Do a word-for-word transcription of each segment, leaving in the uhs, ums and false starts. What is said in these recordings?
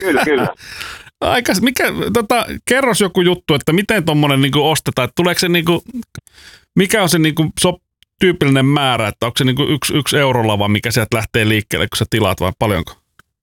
Kyllä, kyllä. Aika, mikä, tota, kerros joku juttu, että miten tuommoinen niinku ostetaan, että tuleeko se niinku, mikä on se niinku sop, tyypillinen määrä, että onko se niinku yksi, yksi eurolava, mikä sieltä lähtee liikkeelle, kun sä tilaat vai paljonko?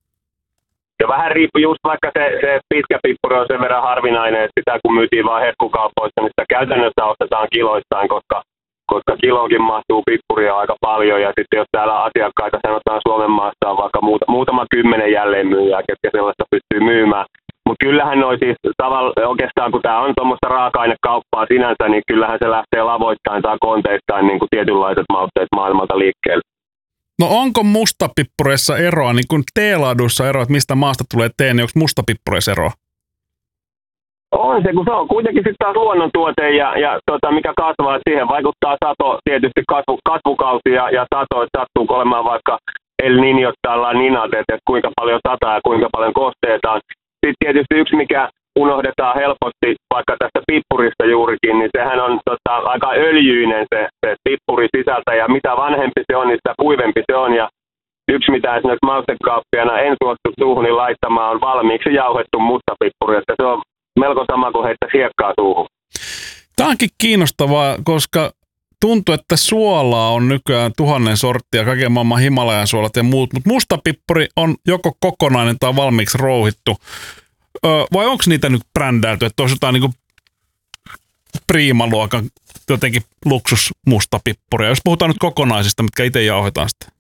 Ja vähän riippuu just vaikka se, se pitkä pippuri on sen verran harvinainen, että sitä kun myytiin vaan herkkukaupoissa, niin sitä käytännössä ostetaan kiloistaan, koska, koska kiloonkin mahtuu pippuria aika paljon. Ja sitten jos täällä asiakkaita sanotaan Suomen maassa on vaikka muuta, muutama kymmenen jälleenmyyjää, ketkä sellaista pystyy myymään. Mutta kyllähän noi siis tavallaan oikeastaan, kun tämä on tuommoista raaka-ainekauppaa sinänsä, niin kyllähän se lähtee lavoittain tai konteistaan niin kuin tietynlaiset mausteet maailmalta liikkeelle. No onko mustapippureissa eroa, niin kuin teelaaduissa eroa, että mistä maasta tulee tee, niin onko mustapippureissa eroa? On se, kun se on kuitenkin sitten taas luonnontuote ja, ja tota, mikä kasvaa, että siihen vaikuttaa sato, tietysti kasvu, kasvukausi ja, ja sato, että sattuu olemaan vaikka El Niñot tai La Niñat, että kuinka paljon sataa ja kuinka paljon kosteetaan. Sitten tietysti yksi, mikä unohdetaan helposti vaikka tästä pippurista juurikin, niin sehän on tota, aika öljyinen se, se pippuri sisältä, ja mitä vanhempi se on, niin sitä kuivempi se on. Ja yksi, mitä esimerkiksi maustekauppiana en suostu suuhuni laittamaan, on valmiiksi jauhettu mustapippuri, että se on melko sama kuin heittää hiekkaa suuhun. Tämä onkin kiinnostavaa, koska tuntuu, että suolaa on nykyään tuhannen sorttia, kaiken maailman Himalajan suolat ja muut, mutta mustapippuri on joko kokonainen tai valmiiksi rouhittu. Öö, vai onko niitä nyt brändäyty, että olisi jotain niin priimaluokan jotenkin luksusmustapippuria, jos puhutaan nyt kokonaisista, mitkä itse jauhetaan sitten?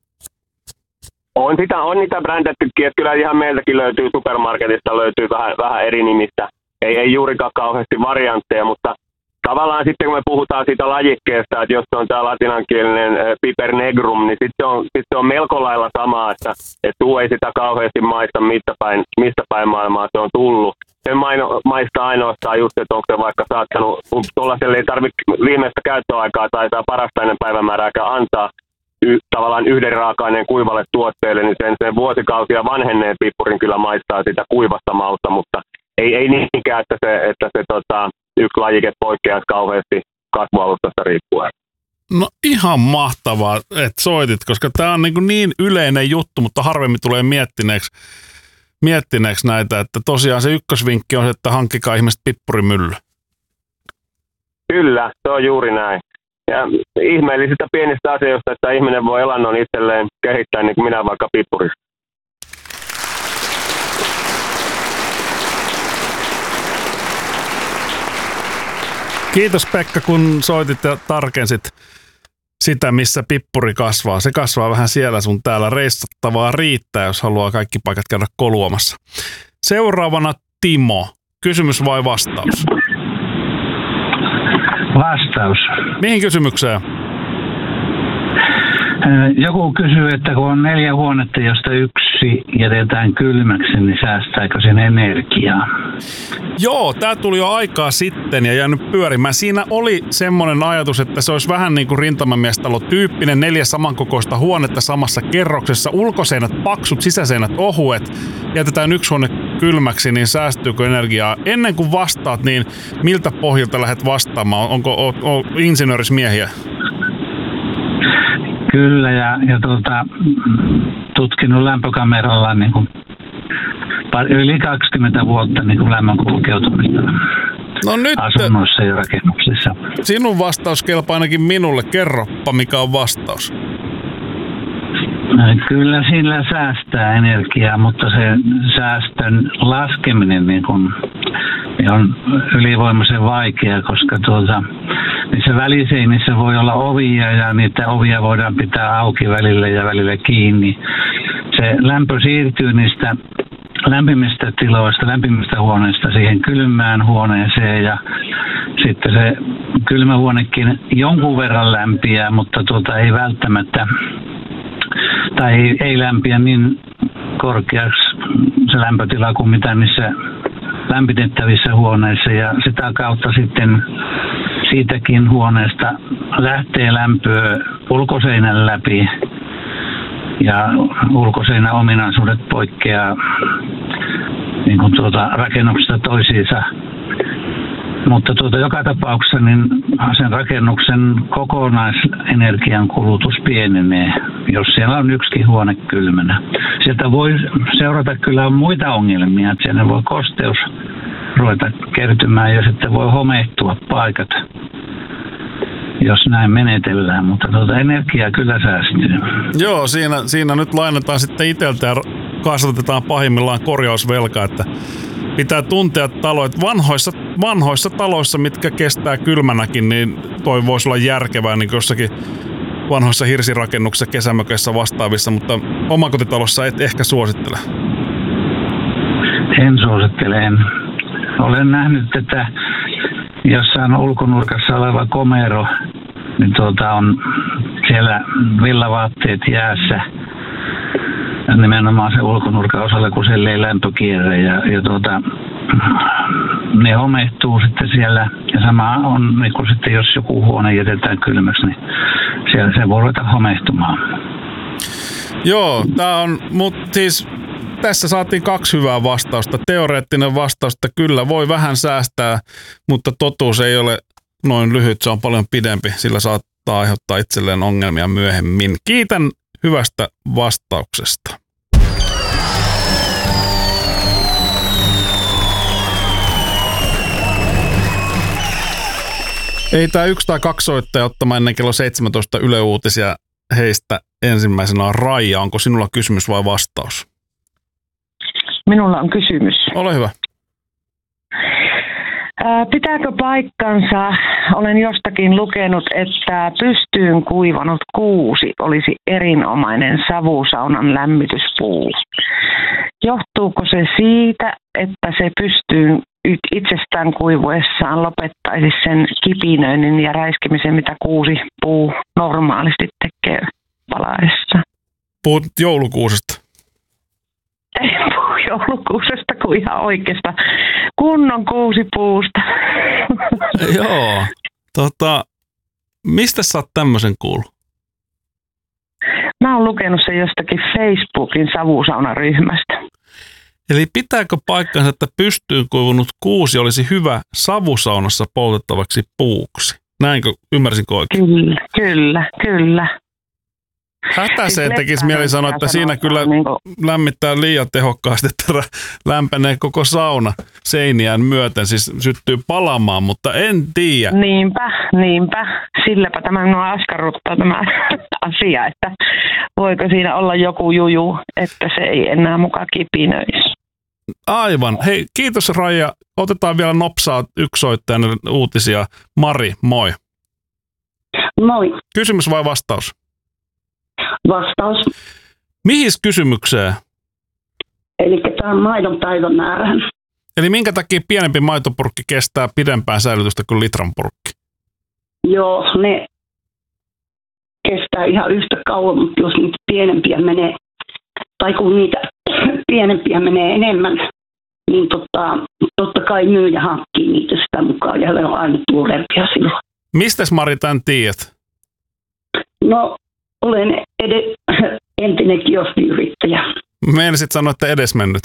On, sitä, on niitä brändättykin, että kyllä ihan meiltäkin löytyy supermarketista, löytyy vähän, vähän eri nimistä. Ei, ei juurikaan kauheasti variantteja, mutta tavallaan sitten kun me puhutaan siitä lajikkeesta, että jos se on tämä latinankielinen piper negrum, niin sitten se on, sit se on melko lailla sama, että et tuu ei sitä kauheasti maista mistä päin, mistä päin maailmaa se on tullut. Sen maino, maista ainoastaan just, että onko se vaikka saattanut, tuollaiselle ei tarvitse viimeistä käyttöaikaa tai parasta ennen päivämäärääkään antaa y, tavallaan yhden raaka-aineen kuivalle tuotteelle, niin sen, sen vuosikausia vanhenneen pippurin kyllä maistaa sitä kuivasta mausta, mutta ei, ei niinkään, että se, että se tota, yksi lajike poikkeaisi kauheasti kasvualustasta riippuen. No ihan mahtavaa, että soitit, koska tämä on niin, niin yleinen juttu, mutta harvemmin tulee miettineeksi, miettineeksi näitä, että tosiaan se ykkösvinkki on, että hankkikaa ihmiset pippurimylly. Kyllä, se on juuri näin. Ja ihmeellisistä pienistä asioista, että ihminen voi elannon itselleen kehittää niin kuin minä vaikka pippurista. Kiitos Pekka, kun soitit ja tarkensit sitä, missä pippuri kasvaa. Se kasvaa vähän siellä sun täällä. Reissattavaa riittää, jos haluaa kaikki paikat käydä koluamassa. Seuraavana Timo. Kysymys vai vastaus? Vastaus. Mihin kysymykseen? Joku kysyy, että kun on neljä huonetta, josta yksi jätetään kylmäksi, niin säästääkö sen energiaa? Joo, tämä tuli jo aikaa sitten ja jäänyt pyörimään. Siinä oli semmoinen ajatus, että se olisi vähän niin kuin rintamamiestalo-tyyppinen, neljä samankokoista huonetta samassa kerroksessa, ulkoseinät paksut, sisäseinät ohuet, jätetään yksi huone kylmäksi, niin säästyykö energiaa? Ennen kuin vastaat, niin miltä pohjalta lähdet vastaamaan? Onko o, o, insinöörismiehiä? Kyllä, ja, ja tuota, tutkinut lämpökameralla niin kuin yli kaksikymmentä vuotta niin kuin lämmön kulkeutumista no nyt, asunnoissa ja rakennuksissa. Sinun vastaus kelpaa ainakin minulle. Kerroppa, mikä on vastaus. Kyllä sillä säästää energiaa, mutta se säästön laskeminen niin kuin, niin on ylivoimaisen vaikea, koska tuota, niissä väliseinissä voi olla ovia ja niitä ovia voidaan pitää auki välillä ja välillä kiinni. Se lämpö siirtyy niistä lämpimistä tiloista, lämpimistä huoneista siihen kylmään huoneeseen ja sitten se kylmä huonekin jonkun verran lämpiää, mutta tuota ei välttämättä tai ei, ei lämpiä niin korkeaksi se lämpötila kuin mitä niissä lämpitettävissä huoneissa ja sitä kautta sitten siitäkin huoneesta lähtee lämpöä ulkoseinän läpi ja ulkoseinän ominaisuudet poikkeaa niin kuin tuota rakennuksesta toisiinsa Mutta tuota, joka tapauksessa niin sen rakennuksen kokonaisenergian kulutus pienenee, jos siellä on yksikin huone kylmänä. Sieltä voi seurata kyllä muita ongelmia, että siellä voi kosteus ruveta kertymään ja sitten voi homehtua paikat, jos näin menetellään, mutta tuota energiaa kyllä säästyy. Joo, siinä, siinä nyt lainataan sitten itseltä ja kasvatetaan pahimmillaan korjausvelkaa, että pitää tuntea taloja. Vanhoissa, vanhoissa taloissa, mitkä kestää kylmänäkin, niin toi voisi olla järkevää niin jossakin vanhoissa hirsirakennuksissa, kesämökeissä vastaavissa, mutta omakotitalossa et ehkä suosittele. En suosittele. En. Olen nähnyt, että jossain ulkonurkassa oleva komero, niin tuota on siellä villavaatteet jäässä. Nimenomaan se ulkonurkan osalla, kun siellä ei lämpökierre ja, ja tuota, ne homehtuu sitten siellä. Ja sama on, niin kun sitten jos joku huone jätetään kylmäksi, niin siellä se voi ruveta homehtumaan. Joo, tää on, mutta siis tässä saatiin kaksi hyvää vastausta. Teoreettinen vastaus, että kyllä voi vähän säästää, mutta totuus ei ole noin lyhyt, se on paljon pidempi, sillä saattaa aiheuttaa itselleen ongelmia myöhemmin. Kiitän hyvästä vastauksesta. Ei tää yksi tai kaksi soittaja ottamaan ennen kello seitsemäntoista Yle Uutisia. Heistä ensimmäisenä on Raija. Onko sinulla kysymys vai vastaus? Minulla on kysymys. Ole hyvä. Pitääkö paikkansa, olen jostakin lukenut, että pystyyn kuivanut kuusi olisi erinomainen savusaunan lämmityspuu. Johtuuko se siitä, että se pystyyn itsestään kuivuessaan lopettaisi sen kipinöinnin ja räiskimisen, mitä kuusi puu normaalisti tekee palaessa? Puhut joulukuusesta. Ei puhu joulukuusesta kuin ihan oikeasta kunnon kuusipuusta. Joo. Tota, mistä sä oot tämmöisen kuullut? Mä oon lukenut sen jostakin Facebookin savusaunaryhmästä. Eli pitääkö paikkansa, että pystyyn kuivunut kuusi olisi hyvä savusaunassa poltettavaksi puuksi? Näinkö, ymmärsinkö oikein? Kyllä, kyllä, kyllä. Hätäiseen tekisi mieli sanoa, että siinä kyllä lämmittää liian tehokkaasti, että lämpenee koko sauna seiniään myöten, siis syttyy palamaan, mutta en tiedä. Niinpä, niinpä. Silläpä tämä minua askarruttaa tämä asia, että voiko siinä olla joku juju, että se ei enää muka kipinöisi. Aivan. Hei, kiitos Raija. Otetaan vielä nopsaa yksi soittajan uutisia. Mari, moi. Moi. Kysymys vai vastaus? Vastaus. Mihin kysymykseen? Eli tämä on maidon päivämäärään. Eli minkä takia pienempi maitopurkki kestää pidempään säilytystä kuin litran purkki? Joo, ne kestää ihan yhtä kauan, mutta jos niitä pienempiä menee, tai kun niitä pienempiä menee enemmän, niin totta, totta kai myyjä hankkii niitä sitä mukaan ja ne on aina tuoreempia silloin. Mistäs Mari tämän tiedät? No, olen ed- entinen kioskiyrittäjä. Meinasit sanoa, että edesmennyt.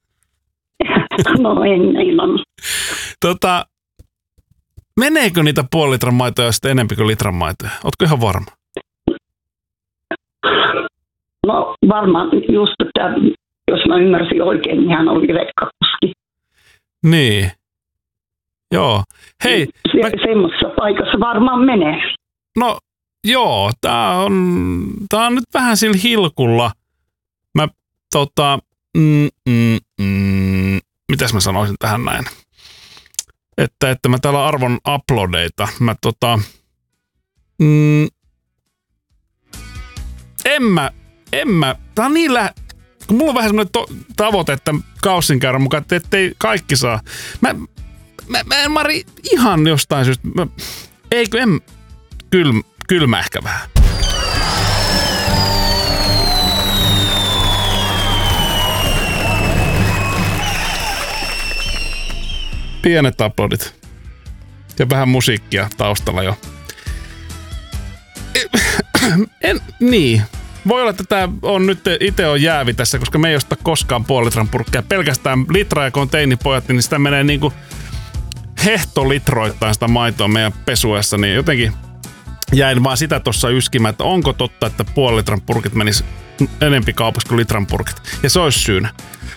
No en, en on. Tota, meneekö niitä puoli litran maitoja sitten enemmän kuin litran maitoja? Ootko ihan varma? No varmaan just, että jos mä ymmärsin oikein, niin hän oli rekkakuski. Niin. Joo. Hei. Se, mä... Semmoisessa paikassa varmaan menee. No joo, tää on, tää on nyt vähän sillä hilkulla. Mä tota, mm, mm, mm, mitäs mä sanoisin tähän näin? Että, että mä täällä arvon uploadeita. Mä tota, mm, en mä, en mä, tää on niin lä... Kun mulla on vähän semmoinen to- tavoite, että kaussin käydä mukaan, että ettei kaikki saa. Mä, mä, mä en Mari ihan jostain syystä, mä, eikö en, kylm, kylmä ehkä vähän. Pienet uploadit. Ja vähän musiikkia taustalla jo. En, niin. Voi olla, että tämä on nyt itse on jäävi tässä, koska me ei osta koskaan puoli litran purkkeja. Pelkästään litra ja konteinipojat, niin sitä menee niinku hehtolitroittain sitä maitoa meidän pesuessa, niin jotenkin jäin vaan sitä tuossa yskimään, että onko totta, että puoli litran purkit menis enempi kaupassa kuin litran purkit. Ja se olisi syynä.